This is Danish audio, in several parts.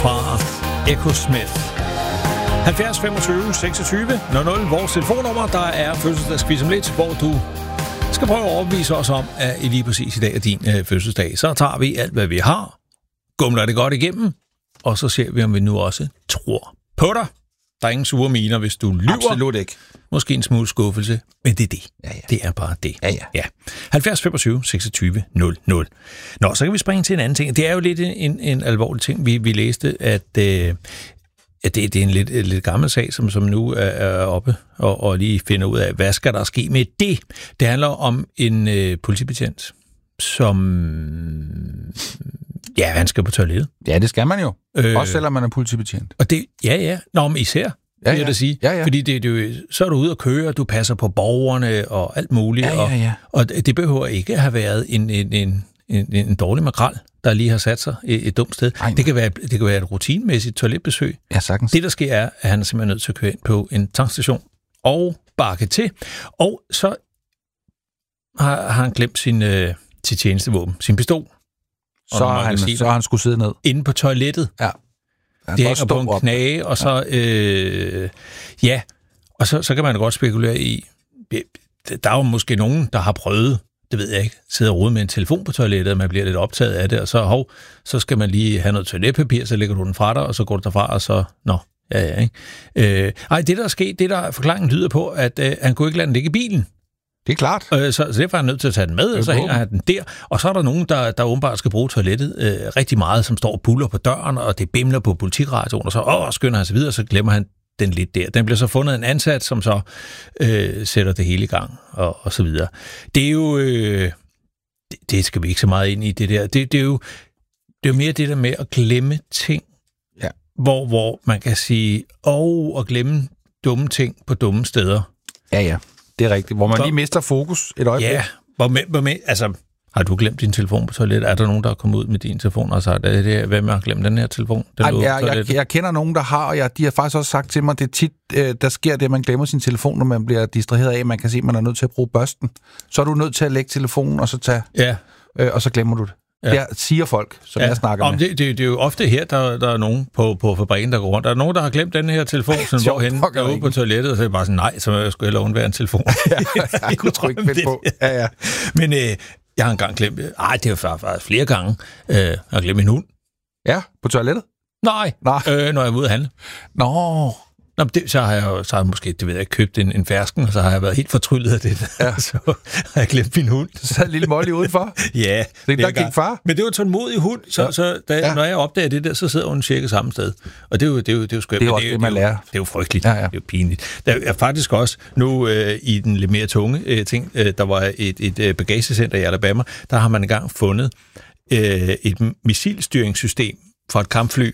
fra Echo Smith. 70 25 26 00, vores telefonnummer. Der er fødselsdagsquiz om lidt, hvor du skal prøve at overbevise os om, at lige præcis i dag er din fødselsdag. Så tager vi alt, hvad vi har, gumler det godt igennem, og så ser vi, om vi nu også tror på dig. Der er ingen sure miner, hvis du lyver. Absolut ikke. Måske en smule skuffelse, men det er det. Ja. Det er bare det. Ja. 70 25 26 00. Nå, så kan vi springe til en anden ting. Det er jo lidt en alvorlig ting. Vi læste, at det er en lidt gammel sag, som nu er oppe og lige finder ud af, hvad skal der ske med det. Det handler om en politibetjent, som... Ja, han skal på toilettet. Ja, det skal man jo. Også selvom man er politibetjent. Og det... Ja. Nå, men især... vil jeg da sige. Ja. Fordi så er du ude at køre, du passer på borgerne og alt muligt. Ja. Og det behøver ikke have været en dårlig makrel, der lige har sat sig et dumt sted. Det kan være et rutinemæssigt toiletbesøg. Ja, sagtens. Det, der sker, er, at han er simpelthen nødt til at køre ind på en tankstation og bakke til. Og så har han glemt sit tjenestevåben, sin pistol. Så har han skulle sidde ned. Inde på toilettet. Ja. Det hænger på en knage, og så... og så kan man godt spekulere i... Der er jo måske nogen, der har prøvet, det ved jeg ikke, sidder og rode med en telefon på toilettet, og man bliver lidt optaget af det, og så skal man lige have noget toiletpapir, så lægger du den fra dig, og så går du derfra, og så... ikke? Det der er sket, det der forklaringen lyder på, at han kunne ikke lade den ligge i bilen. Det er klart. Så derfor er han nødt til at tage den med, og så hænger han den der. Og så er der nogen, der åbenbart skal bruge toilettet rigtig meget, som står og buller på døren, og det bimler på politikradioen, og så skynder han sig videre, og så glemmer han den lidt der. Den bliver så fundet en ansat, som så sætter det hele i gang, og så videre. Det er jo... det skal vi ikke så meget ind i, det der. Det er jo mere det der med at glemme ting, ja. hvor man kan sige, og glemme dumme ting på dumme steder. Ja. Det er rigtigt. Hvor man lige mister fokus et øjeblik. Ja, altså, har du glemt din telefon på toilettet? Er der nogen, der er kommet ud med din telefon og sagt, hvem har glemt den her telefon? Jeg kender nogen, der har, og de har faktisk også sagt til mig, det er tit, der sker det, at man glemmer sin telefon, når man bliver distraheret af, man kan se, at man er nødt til at bruge børsten. Så er du nødt til at lægge telefonen, og så tage, og så glemmer du det. Ja. Der siger folk, som jeg snakker med. Det er jo ofte her, der er nogen på fabrikken, der går rundt. Der er nogen, der har glemt den her telefon, som hvorhen der er ude på toilettet, og så er det bare sådan, nej, så skulle jeg lade undvære en telefon. Jeg kunne tro ikke fedt på. Ja. Men jeg har engang glemt, det er faktisk flere gange, jeg har glemt min hund. Ja, på toilettet? Nej. Når jeg er ude at handle. Nå, så har jeg måske, det ved jeg, købt en fersken, og så har jeg været helt fortryllet af det. Ja. Så har jeg glemt min hund. Så sad en lille Molly udenfor? Ja. Det der gik far? Men det var en tålmodig hund, når jeg opdager det der, så sidder hun cirka samme sted. Og det er jo skønt. Det er også det, man lærer. Det er jo frygteligt. Ja. Det er jo pinligt. Der er faktisk også, nu i den lidt mere tunge ting, der var et bagagescenter i Alabama, der har man engang fundet et missilstyringssystem for et kampfly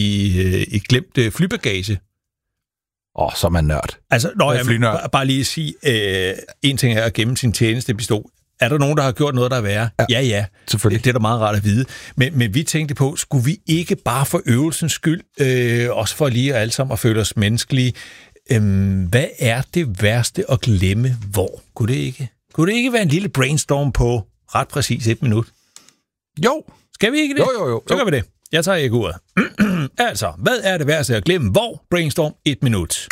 i glemt flybagage. Så er man nørd. Altså, bare lige sige, en ting er at gemme sin tjenestepistol. Er der nogen, der har gjort noget, der er værre? Ja. Selvfølgelig. Det er da meget rart at vide. Men vi tænkte på, skulle vi ikke bare for øvelsens skyld, også for lige alle sammen at føle os menneskelige, hvad er det værste at glemme hvor? Kunne det ikke være en lille brainstorm på ret præcis 1 minut? Jo. Skal vi ikke det? Jo. Så gør vi det. Jeg tager ikke ordet. Altså, hvad er det værste at glemme hvor? Brainstorm 1 minut.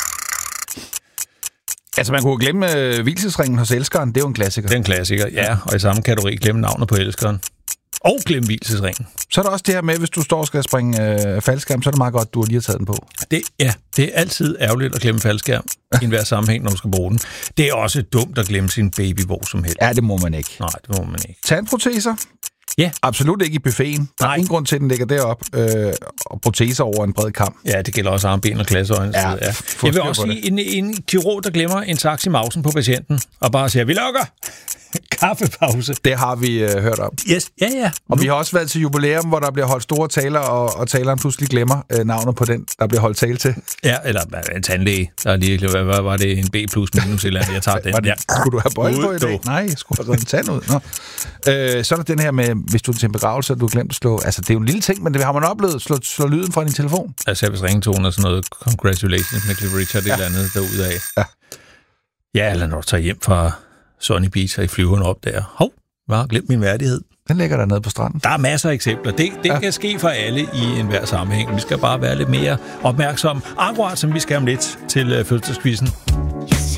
Altså, man kunne glemme vielsesringen hos elskeren. Det er jo en klassiker. Det er en klassiker, ja. Og i samme kategori glemme navnet på elskeren. Og glemme vielsesringen. Så er der også det her med, hvis du står og skal springe faldskærm, så er det meget godt, du har lige taget den på. Det er altid ærgerligt at glemme faldskærm i enhver sammenhæng, når du skal bruge den. Det er også dumt at glemme sin baby hvor som helst. Ja, det må man ikke. Nej, det må man ikke. Tandproteser? Ja. Absolut ikke i buffeten. Der er ingen grund til, at den ligger deroppe og proteser over en bred kam. Ja, det gælder også armben og klasseøjne. Ja, jeg vil også sige, en kirurg, der glemmer en saks i mausen på patienten, og bare siger, vi lukker! Kaffepause. Det har vi hørt om. Yes. Ja. Og vi har også været til jubilæum, hvor der bliver holdt store taler, og taleren pludselig glemmer navnet på den, der bliver holdt tale til. Ja, eller en tandlæge. Der er lige, hvad var det? En B plus minus eller andet. Jeg tager den. Skulle du have bøjle på i dag? Nej, jeg skulle have en tand ud. Så er der den her med, hvis du er til en begravelse, og du har glemt at slå... Altså, det er jo en lille ting, men det har man oplevet. Slå lyden fra din telefon. Altså, hvis ringetonen og sådan noget, congratulations med Cliff Richard, eller andet derudaf. Ja, eller når du tager hjem fra Sunny Beach, og I flyveren op der. Jeg har glemt min værdighed. Den ligger dernede på stranden. Der er masser af eksempler. Det kan ske for alle i enhver sammenhæng. Vi skal bare være lidt mere opmærksomme. Akkurat som vi skal om lidt til fødselsquizzen.